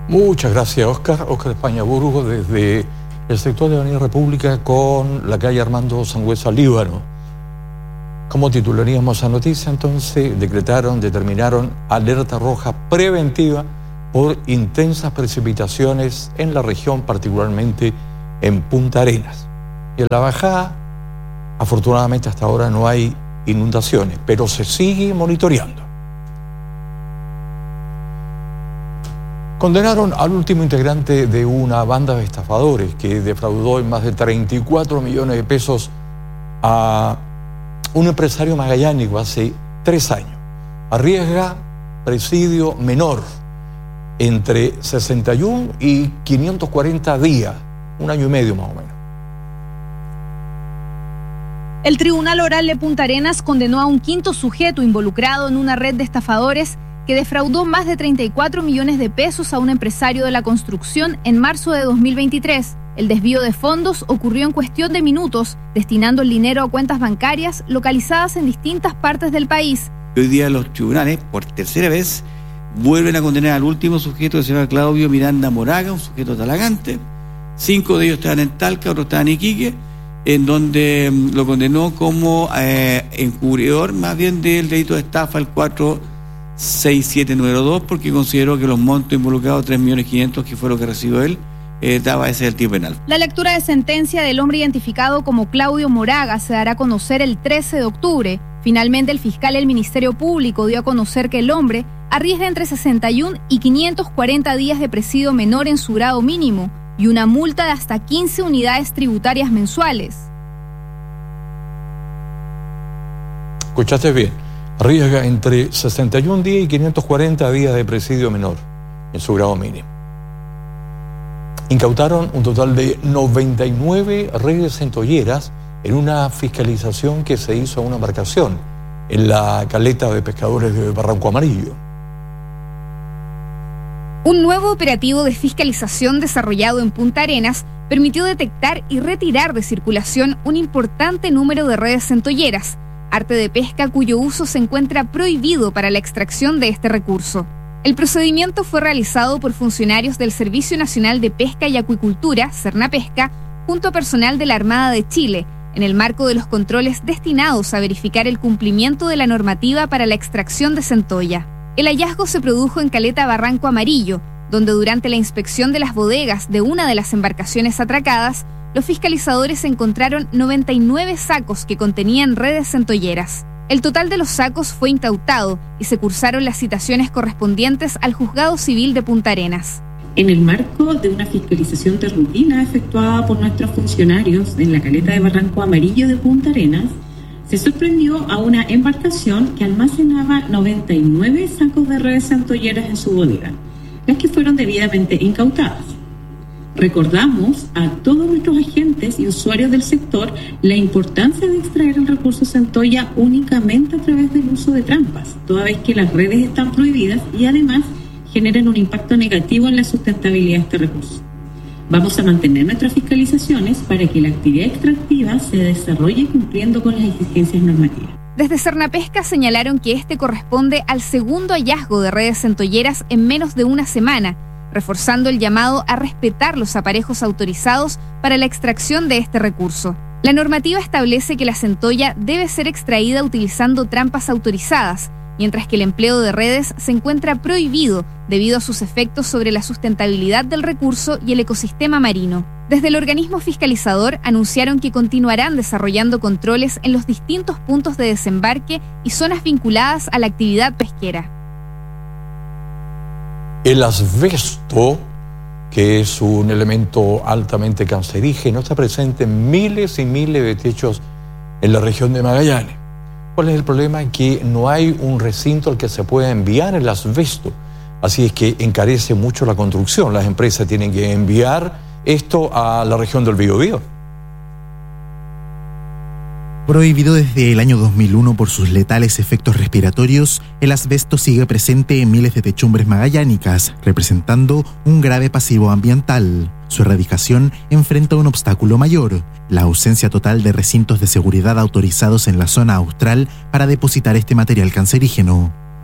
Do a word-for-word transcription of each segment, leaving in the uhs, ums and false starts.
Muchas gracias, Óscar. Óscar España Burgos, desde el sector de Avenida República con la calle Armando Sangüesa, Líbano. Como titularíamos esa noticia, entonces decretaron, determinaron alerta roja preventiva por intensas precipitaciones en la región, particularmente en Punta Arenas. Y en la bajada, afortunadamente hasta ahora no hay inundaciones, pero se sigue monitoreando. Condenaron al último integrante de una banda de estafadores que defraudó en más de treinta y cuatro millones de pesos a un empresario magallánico hace tres años. Arriesga presidio menor entre sesenta y uno y quinientos cuarenta días, un año y medio más o menos. El Tribunal Oral de Punta Arenas condenó a un quinto sujeto involucrado en una red de estafadores que defraudó más de treinta y cuatro millones de pesos a un empresario de la construcción en marzo de dos mil veintitrés. El desvío de fondos ocurrió en cuestión de minutos, destinando el dinero a cuentas bancarias localizadas en distintas partes del país. Hoy día los tribunales, por tercera vez, vuelven a condenar al último sujeto, que se llama Claudio Miranda Moraga, un sujeto talagante. Cinco de ellos estaban en Talca, otros estaban en Iquique, en donde lo condenó como eh, encubridor más bien del delito de estafa, el cuatro seis siete número dos, porque consideró que los montos involucrados, tres millones quinientos, que fue lo que recibió él, eh, daba ese del tipo penal. La lectura de sentencia del hombre identificado como Claudio Moraga se dará a conocer el trece de octubre. Finalmente, el fiscal del Ministerio Público dio a conocer que el hombre arriesga entre sesenta y uno y quinientos cuarenta días de presidio menor en su grado mínimo y una multa de hasta quince unidades tributarias mensuales. ¿Escuchaste bien? Arriesga entre sesenta y uno días y quinientos cuarenta días de presidio menor en su grado mínimo. Incautaron un total de noventa y nueve redes centolleras en una fiscalización que se hizo a una embarcación en la caleta de pescadores de Barranco Amarillo. Un nuevo operativo de fiscalización desarrollado en Punta Arenas permitió detectar y retirar de circulación un importante número de redes centolleras, arte de pesca cuyo uso se encuentra prohibido para la extracción de este recurso. El procedimiento fue realizado por funcionarios del Servicio Nacional de Pesca y Acuicultura, Sernapesca, junto a personal de la Armada de Chile, en el marco de los controles destinados a verificar el cumplimiento de la normativa para la extracción de centolla. El hallazgo se produjo en Caleta Barranco Amarillo, donde durante la inspección de las bodegas de una de las embarcaciones atracadas, los fiscalizadores encontraron noventa y nueve sacos que contenían redes centolleras. El total de los sacos fue incautado y se cursaron las citaciones correspondientes al Juzgado Civil de Punta Arenas. En el marco de una fiscalización de rutina efectuada por nuestros funcionarios en la caleta de Barranco Amarillo de Punta Arenas, se sorprendió a una embarcación que almacenaba noventa y nueve sacos de redes centolleras en su bodega, las que fueron debidamente incautadas. Recordamos a todos nuestros agentes y usuarios del sector la importancia de extraer el recurso centolla únicamente a través del uso de trampas, toda vez que las redes están prohibidas y además generan un impacto negativo en la sustentabilidad de este recurso. Vamos a mantener nuestras fiscalizaciones para que la actividad extractiva se desarrolle cumpliendo con las exigencias normativas. Desde Sernapesca señalaron que este corresponde al segundo hallazgo de redes centolleras en menos de una semana, reforzando el llamado a respetar los aparejos autorizados para la extracción de este recurso. La normativa establece que la centolla debe ser extraída utilizando trampas autorizadas, mientras que el empleo de redes se encuentra prohibido debido a sus efectos sobre la sustentabilidad del recurso y el ecosistema marino. Desde el organismo fiscalizador anunciaron que continuarán desarrollando controles en los distintos puntos de desembarque y zonas vinculadas a la actividad pesquera. El asbesto, que es un elemento altamente cancerígeno, está presente en miles y miles de techos en la región de Magallanes. ¿Cuál es el problema? Que no hay un recinto al que se pueda enviar el asbesto. Así es que encarece mucho la construcción. Las empresas tienen que enviar esto a la región del Biobío. Prohibido desde el año dos mil uno por sus letales efectos respiratorios, el asbesto sigue presente en miles de techumbres magallánicas, representando un grave pasivo ambiental. Su erradicación enfrenta un obstáculo mayor, la ausencia total de recintos de seguridad autorizados en la zona austral para depositar este material cancerígeno.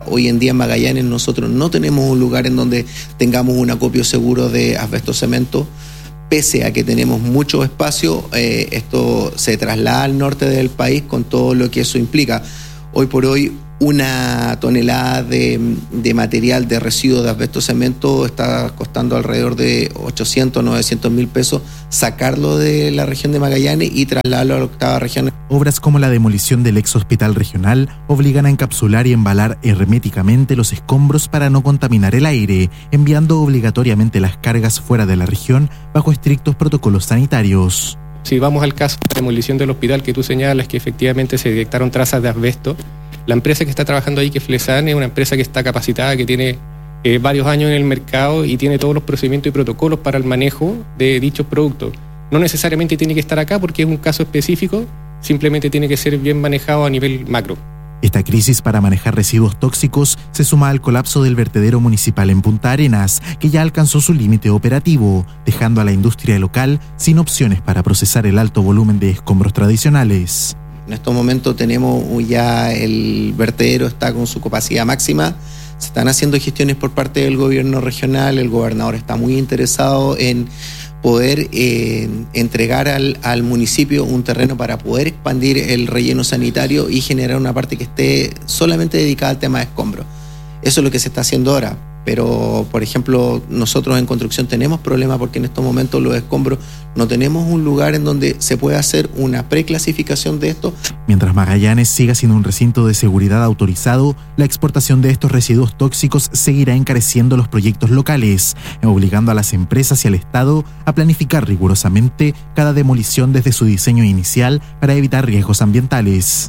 Hoy en día en Magallanes nosotros no tenemos un lugar en donde tengamos un acopio seguro de asbesto cemento. Pese a que tenemos mucho espacio, eh, esto se traslada al norte del país con todo lo que eso implica. Hoy por hoy, una tonelada de, de material de residuo de asbesto cemento está costando alrededor de ochocientos, novecientos mil pesos sacarlo de la región de Magallanes y trasladarlo a la octava región. Obras como la demolición del ex hospital regional obligan a encapsular y embalar herméticamente los escombros para no contaminar el aire, enviando obligatoriamente las cargas fuera de la región bajo estrictos protocolos sanitarios. Si vamos al caso de la demolición del hospital que tú señalas, que efectivamente se detectaron trazas de asbesto, la empresa que está trabajando ahí, que es Flesan, es una empresa que está capacitada, que tiene eh, varios años en el mercado y tiene todos los procedimientos y protocolos para el manejo de dichos productos. No necesariamente tiene que estar acá porque es un caso específico, simplemente tiene que ser bien manejado a nivel macro. Esta crisis para manejar residuos tóxicos se suma al colapso del vertedero municipal en Punta Arenas, que ya alcanzó su límite operativo, dejando a la industria local sin opciones para procesar el alto volumen de escombros tradicionales. En estos momentos tenemos ya el vertedero está con su capacidad máxima, se están haciendo gestiones por parte del gobierno regional, el gobernador está muy interesado en poder eh, entregar al, al municipio un terreno para poder expandir el relleno sanitario y generar una parte que esté solamente dedicada al tema de escombros. Eso es lo que se está haciendo ahora. Pero, por ejemplo, nosotros en construcción tenemos problemas porque en estos momentos los escombros no tenemos un lugar en donde se pueda hacer una preclasificación de esto. Mientras Magallanes siga siendo un recinto de seguridad autorizado, la exportación de estos residuos tóxicos seguirá encareciendo los proyectos locales, obligando a las empresas y al Estado a planificar rigurosamente cada demolición desde su diseño inicial para evitar riesgos ambientales.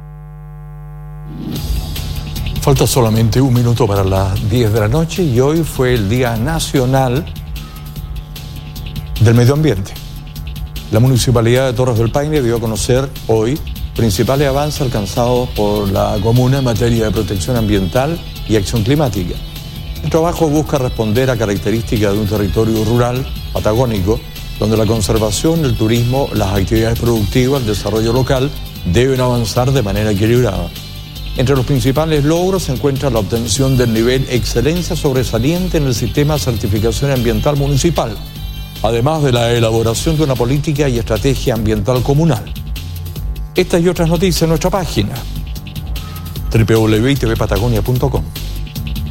Falta solamente un minuto para las diez de la noche y hoy fue el Día Nacional del Medio Ambiente. La Municipalidad de Torres del Paine dio a conocer hoy principales avances alcanzados por la comuna en materia de protección ambiental y acción climática. El trabajo busca responder a características de un territorio rural, patagónico, donde la conservación, el turismo, las actividades productivas, el desarrollo local deben avanzar de manera equilibrada. Entre los principales logros se encuentra la obtención del nivel Excelencia Sobresaliente en el Sistema de Certificación Ambiental Municipal, además de la elaboración de una política y estrategia ambiental comunal. Estas y otras noticias en nuestra página doble u doble u doble u punto i t v patagonia punto com.